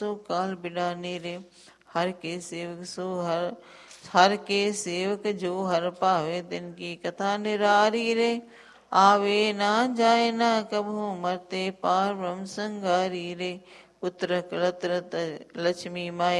सो काल बिडाने रे। हर के सेवक सो हर के सेवक जो हर पावे, तिनकी कथा निरारी रे। आवे ना जाए ना कभू, मरते पार ब्रह्म संगारी रे। पुत्र कलत्र लक्ष्मी माया